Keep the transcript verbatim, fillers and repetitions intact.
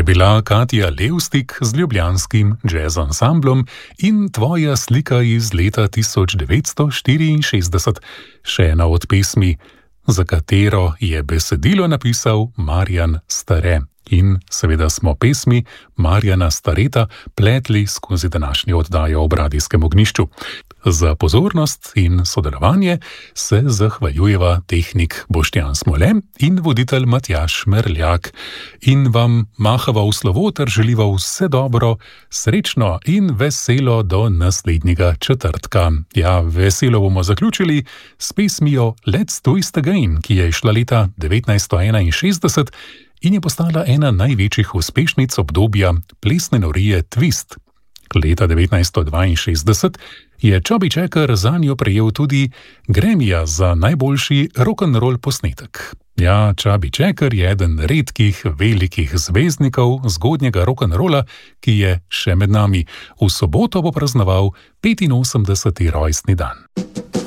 bila Katja Levstik z ljubljanskim jazz ansamblom in Tvoja slika iz leta tisoč devetsto štiriinšestdeset, še ena od pesmi, za katero je besedilo napisal Marjan Stare. In seveda smo pesmi Marjana Stareta pletli skozi današnjo oddajo ob Radijskem ognjišču. Za pozornost in sodelovanje se zahvaljujeva tehnik Boštjan Smole in voditelj Matjaž Merljak. In vam mahava v slovo ter želiva vse dobro, srečno in veselo do naslednjega četrtka. Ja, veselo bomo zaključili s pesmijo Let's Twist Again, ki je išla leta devetnajststo enainšestdeset in je postala ena največjih uspešnic obdobja plesne norije Twist. Leta devetnajststo dvainšestdeset je Chubby Checker zanjo prejel tudi Grammyja za najboljši rock'n'roll posnetek. Ja, Chubby Checker je eden redkih velikih zvezdnikov zgodnjega rock'n'rolla, ki je še med nami. V soboto bo praznoval petinosemdeseti rojstni dan.